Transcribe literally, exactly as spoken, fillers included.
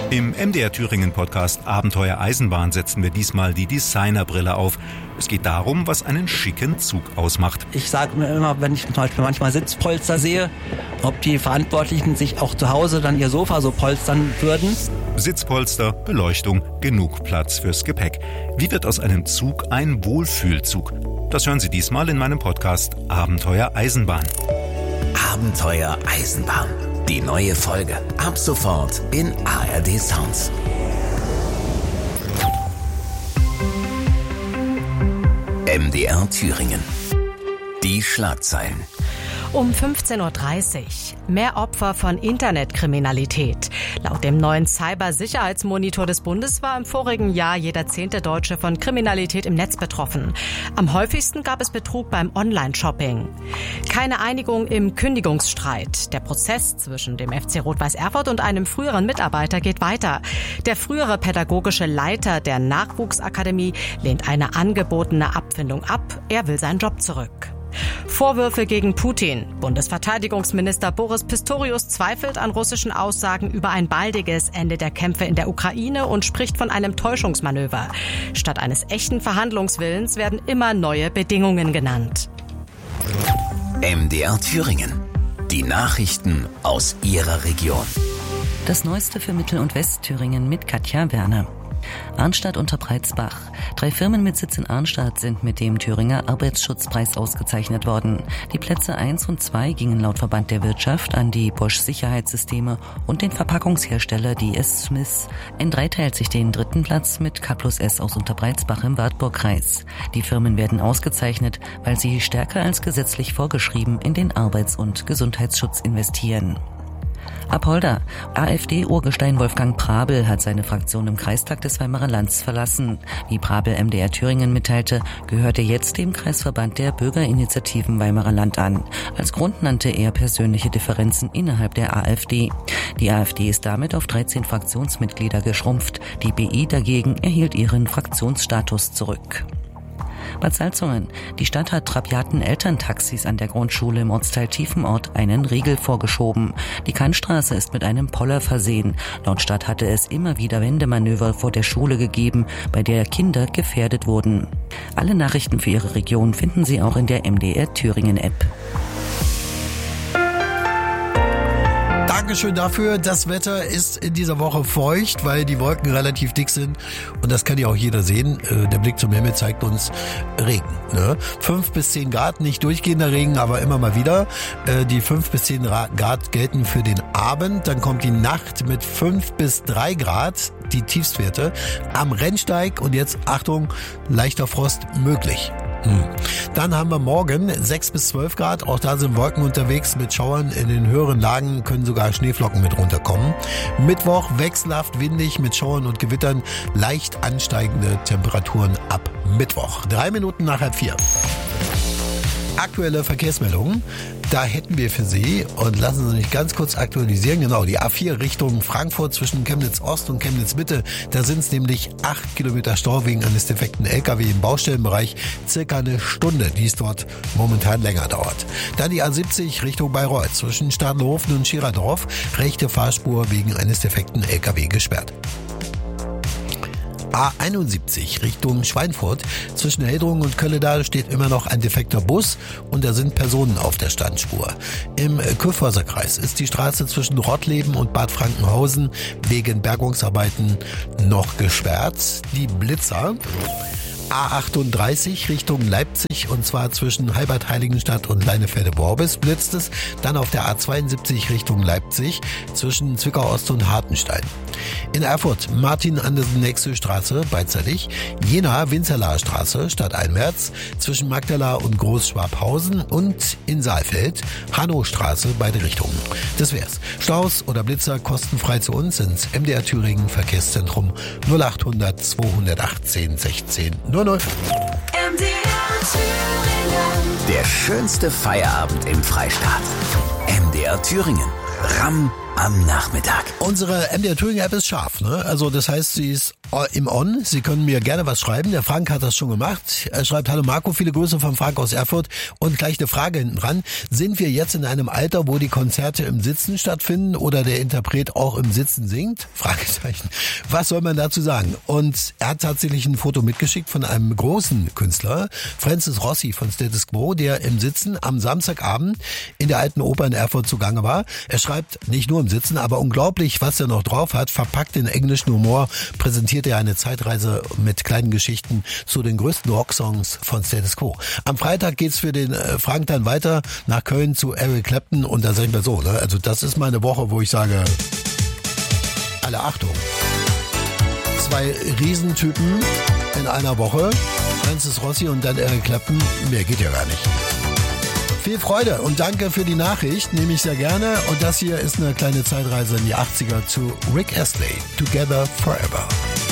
Im M D R Thüringen Podcast Abenteuer Eisenbahn setzen wir diesmal die Designerbrille auf. Es geht darum, was einen schicken Zug ausmacht. Ich sage mir immer, wenn ich zum Beispiel manchmal Sitzpolster sehe, ob die Verantwortlichen sich auch zu Hause dann ihr Sofa so polstern würden. Sitzpolster, Beleuchtung, genug Platz fürs Gepäck. Wie wird aus einem Zug ein Wohlfühlzug? Das hören Sie diesmal in meinem Podcast Abenteuer Eisenbahn. Abenteuer Eisenbahn. Die neue Folge ab sofort in A R D Sounds. M D R Thüringen. Die Schlagzeilen. Um fünfzehn Uhr dreißig. Mehr Opfer von Internetkriminalität. Laut dem neuen Cybersicherheitsmonitor des Bundes war im vorigen Jahr jeder zehnte Deutsche von Kriminalität im Netz betroffen. Am häufigsten gab es Betrug beim Online-Shopping. Keine Einigung im Kündigungsstreit. Der Prozess zwischen dem F C Rot-Weiß Erfurt und einem früheren Mitarbeiter geht weiter. Der frühere pädagogische Leiter der Nachwuchsakademie lehnt eine angebotene Abfindung ab. Er will seinen Job zurück. Vorwürfe gegen Putin. Bundesverteidigungsminister Boris Pistorius zweifelt an russischen Aussagen über ein baldiges Ende der Kämpfe in der Ukraine und spricht von einem Täuschungsmanöver. Statt eines echten Verhandlungswillens werden immer neue Bedingungen genannt. M D R Thüringen. Die Nachrichten aus Ihrer Region. Das Neueste für Mittel- und Westthüringen mit Katja Werner. Arnstadt unter Preizbach. Drei Firmen mit Sitz in Arnstadt sind mit dem Thüringer Arbeitsschutzpreis ausgezeichnet worden. Die Plätze eins und zwei gingen laut Verband der Wirtschaft an die Bosch Sicherheitssysteme und den Verpackungshersteller D S Smith. N drei teilt sich den dritten Platz mit K plus S aus Unterbreizbach im Wartburgkreis. Die Firmen werden ausgezeichnet, weil sie stärker als gesetzlich vorgeschrieben in den Arbeits- und Gesundheitsschutz investieren. Apolda. AfD-Urgestein Wolfgang Prabel hat seine Fraktion im Kreistag des Weimarer Lands verlassen. Wie Prabel M D R Thüringen mitteilte, gehört er jetzt dem Kreisverband der Bürgerinitiativen Weimarer Land an. Als Grund nannte er persönliche Differenzen innerhalb der AfD. Die AfD ist damit auf dreizehn Fraktionsmitglieder geschrumpft. Die B I dagegen erhielt ihren Fraktionsstatus zurück. Bad Salzungen. Die Stadt hat rabiaten Elterntaxis an der Grundschule im Ortsteil Tiefenort einen Riegel vorgeschoben. Die Kantstraße ist mit einem Poller versehen. Laut Stadt hatte es immer wieder Wendemanöver vor der Schule gegeben, bei der Kinder gefährdet wurden. Alle Nachrichten für Ihre Region finden Sie auch in der M D R Thüringen App. Dankeschön dafür. Das Wetter ist in dieser Woche feucht, weil die Wolken relativ dick sind. Und das kann ja auch jeder sehen. Der Blick zum Himmel zeigt uns Regen. Ne? fünf bis zehn Grad, nicht durchgehender Regen, aber immer mal wieder. Die fünf bis zehn Grad gelten für den Abend. Dann kommt die Nacht mit fünf bis drei Grad, die Tiefstwerte. Am Rennsteig und jetzt, Achtung, leichter Frost möglich. Hm. Dann haben wir morgen sechs bis zwölf Grad, auch da sind Wolken unterwegs mit Schauern, in den höheren Lagen können sogar Schneeflocken mit runterkommen. Mittwoch wechselhaft windig mit Schauern und Gewittern, leicht ansteigende Temperaturen ab Mittwoch. Drei Minuten nach halb vier. Aktuelle Verkehrsmeldungen, da hätten wir für Sie, und lassen Sie mich ganz kurz aktualisieren, genau, die A vier Richtung Frankfurt zwischen Chemnitz Ost und Chemnitz Mitte, da sind es nämlich acht Kilometer Stau wegen eines defekten L K W im Baustellenbereich, circa eine Stunde, die es dort momentan länger dauert. Dann die A siebzig Richtung Bayreuth zwischen Stadlerhofen und Schirerdorf, rechte Fahrspur wegen eines defekten L K W gesperrt. A einundsiebzig Richtung Schweinfurt. Zwischen Heldrungen und Kölledal steht immer noch ein defekter Bus und da sind Personen auf der Standspur. Im Kyffhäuserkreis ist die Straße zwischen Rottleben und Bad Frankenhausen wegen Bergungsarbeiten noch gesperrt. Die Blitzer. A achtunddreißig Richtung Leipzig und zwar zwischen Halbert-Heiligenstadt und Leinefelde-Worbis blitzt es. Dann auf der A zweiundsiebzig Richtung Leipzig zwischen Zwickau-Ost und Hartenstein. In Erfurt Martin-Andersen-Nexö-Straße bei Zerlich, Jena Winzerlaer Straße stadteinwärts zwischen Magdala und Großschwabhausen und in Saalfeld Hannostraße beide Richtungen. Das wär's. Staus oder Blitzer kostenfrei zu uns ins M D R Thüringen Verkehrszentrum null achthundert zweihundertachtzehn sechzehn null null. M D R Thüringen. Der schönste Feierabend im Freistaat. M D R Thüringen. R A M am Nachmittag. Unsere M D R Thüringen App ist scharf, ne? Also das heißt, sie ist im On. Sie können mir gerne was schreiben. Der Frank hat das schon gemacht. Er schreibt, hallo Marco, viele Grüße vom Frank aus Erfurt. Und gleich eine Frage hinten dran. Sind wir jetzt in einem Alter, wo die Konzerte im Sitzen stattfinden oder der Interpret auch im Sitzen singt? Fragezeichen. Was soll man dazu sagen? Und er hat tatsächlich ein Foto mitgeschickt von einem großen Künstler, Francis Rossi von Status Quo, der im Sitzen am Samstagabend in der Alten Oper in Erfurt zugange war. Er schreibt nicht nur im Sitzen, aber unglaublich, was er noch drauf hat. Verpackt in englischen Humor präsentiert er eine Zeitreise mit kleinen Geschichten zu den größten Rocksongs von Status Quo. Am Freitag geht's für den Frank dann weiter nach Köln zu Eric Clapton und da sag ich mal so, ne? Also das ist meine Woche, wo ich sage, alle Achtung. Zwei Riesentypen in einer Woche, Francis Rossi und dann Eric Clapton, mehr geht ja gar nicht. Viel Freude und danke für die Nachricht, nehme ich sehr gerne. Und das hier ist eine kleine Zeitreise in die achtziger zu Rick Astley, Together Forever.